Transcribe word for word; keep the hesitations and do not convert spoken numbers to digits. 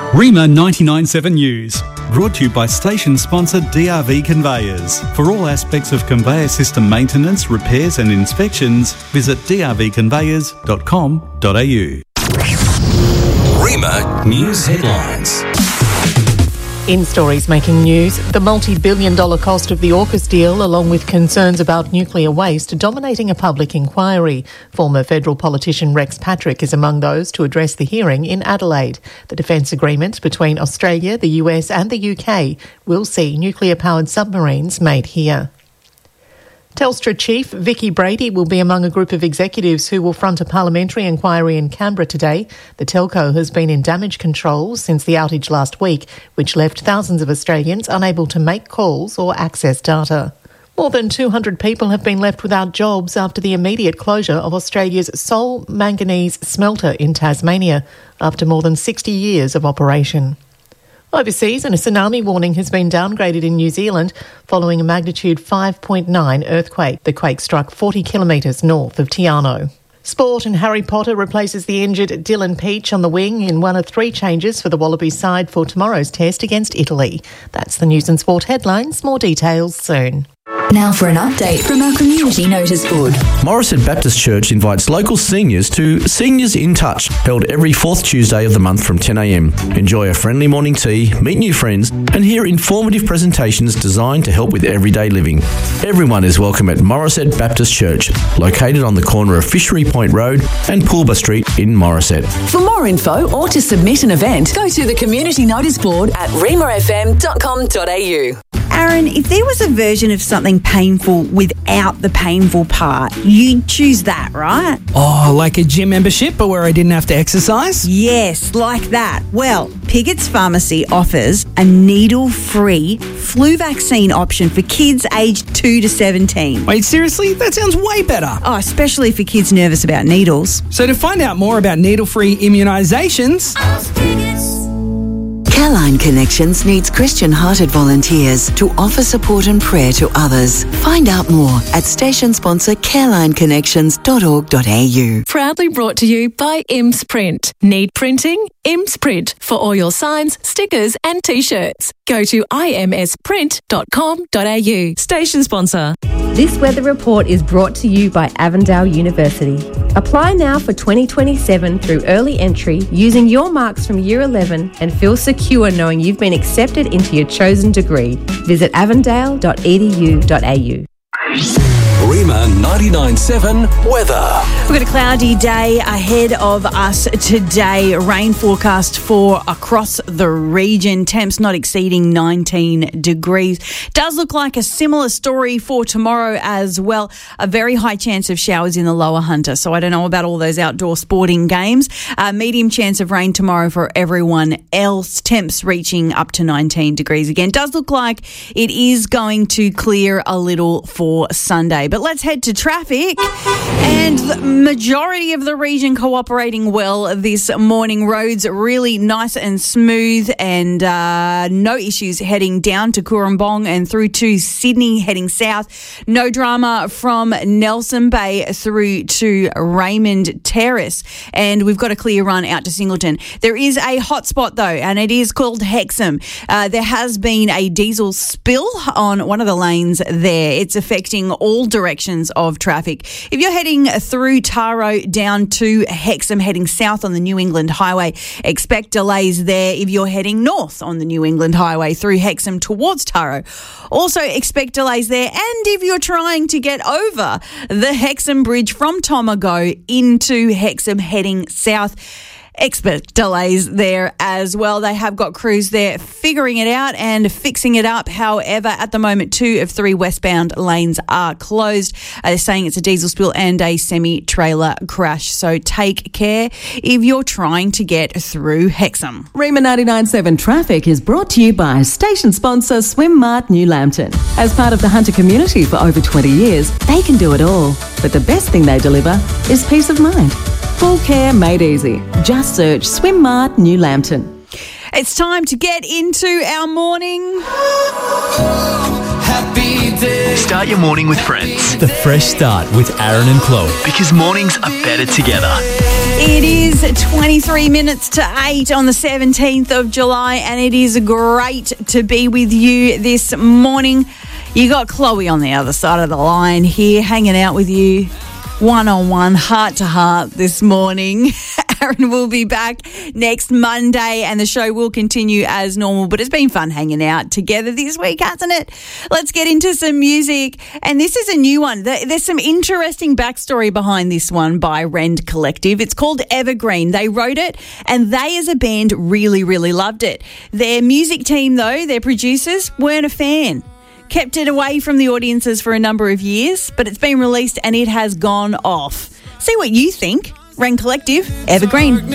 Rima ninety-nine point seven News, brought to you by station sponsor D R V Conveyors. For all aspects of conveyor system maintenance, repairs and inspections, visit d r v conveyors dot com dot a u. Rima News Headlines. In stories making news, the multi-billion dollar cost of the AUKUS deal, along with concerns about nuclear waste, dominating a public inquiry. Former federal politician Rex Patrick is among those to address the hearing in Adelaide. The defence agreement between Australia, the U S and the U K will see nuclear-powered submarines made here. Telstra Chief Vicky Brady will be among a group of executives who will front a parliamentary inquiry in Canberra today. The telco has been in damage control since the outage last week, which left thousands of Australians unable to make calls or access data. More than two hundred people have been left without jobs after the immediate closure of Australia's sole manganese smelter in Tasmania, after more than sixty years of operation. Overseas, and a tsunami warning has been downgraded in New Zealand following a magnitude five point nine earthquake. The quake struck forty kilometres north of Te Anau. Sport, and Harry Potter replaces the injured Dylan Peach on the wing in one of three changes for the Wallabies side for tomorrow's test against Italy. That's the News and Sport headlines. More details soon. Now for an update from our community notice board. Morisset Baptist Church invites local seniors to Seniors in Touch, held every fourth Tuesday of the month from ten a m. Enjoy a friendly morning tea, meet new friends and hear informative presentations designed to help with everyday living. Everyone is welcome at Morisset Baptist Church, located on the corner of Fishery Point Road and Pulbur Street in Morisset. For more info or to submit an event, go to the community notice board at rima f m dot com dot a u. Aaron, if there was a version of something painful without the painful part, you'd choose that, right? Oh, like a gym membership, but where I didn't have to exercise? Yes, like that. Well, Piggott's Pharmacy offers a needle-free flu vaccine option for kids aged two to seventeen. Wait, seriously? That sounds way better. Oh, especially for kids nervous about needles. So to find out more about needle-free immunisations... Careline Connections needs Christian-hearted volunteers to offer support and prayer to others. Find out more at station sponsor careline connections dot org dot a u. Proudly brought to you by Imps Print. Need printing? Imps Print for all your signs, stickers and T-shirts. Go to i m s print dot com dot a u. Station sponsor. This weather report is brought to you by Avondale University. Apply now for twenty twenty-seven through early entry using your marks from Year eleven and feel secure knowing you've been accepted into your chosen degree. Visit avondale dot e d u dot a u. Rima ninety-nine point seven weather. We've got a cloudy day ahead of us today. Rain forecast for across the region. Temps not exceeding nineteen degrees. Does look like a similar story for tomorrow as well. A very high chance of showers in the Lower Hunter. So I don't know about all those outdoor sporting games. Uh, medium chance of rain tomorrow for everyone else. Temps reaching up to nineteen degrees again. Does look like it is going to clear a little for Sunday. But let's head to traffic. And the majority of the region cooperating well this morning. Roads really nice and smooth and uh, no issues heading down to Cooranbong and through to Sydney heading south. No drama from Nelson Bay through to Raymond Terrace. And we've got a clear run out to Singleton. There is a hotspot though, and it is called Hexham. Uh, there has been a diesel spill on one of the lanes there. It's affecting all directions of traffic. If you're heading through Taro down to Hexham, heading south on the New England Highway, expect delays there. If you're heading north on the New England Highway through Hexham towards Taro, also expect delays there. And if you're trying to get over the Hexham Bridge from Tomago into Hexham heading south, expect delays there as well. They have got crews there figuring it out and fixing it up. However, at the moment, two of three westbound lanes are closed. Uh, they're saying it's a diesel spill and a semi-trailer crash. So take care if you're trying to get through Hexham. Rima ninety-nine point seven Traffic is brought to you by station sponsor Swim Mart New Lambton. As part of the Hunter community for over twenty years, they can do it all. But the best thing they deliver is peace of mind. Full care made easy. Just search Swim Mart New Lambton. It's time to get into our morning. Happy day. Start your morning with friends. The fresh start with Aaron and Chloe. Because mornings are better together. It is twenty-three minutes to eight on the seventeenth of July, and it is great to be with you this morning. You got Chloe on the other side of the line here, hanging out with you one-on-one, heart-to-heart this morning. Aaron will be back next Monday and the show will continue as normal, but it's been fun hanging out together this week, hasn't it? Let's get into some music, and this is a new one. There's some interesting backstory behind this one by Rend Collective. It's called Evergreen. They wrote it and they as a band really, really loved it. Their music team though, their producers, weren't a fan. Kept it away from the audiences for a number of years, but it's been released and it has gone off. See what you think. Rend Collective, Evergreen.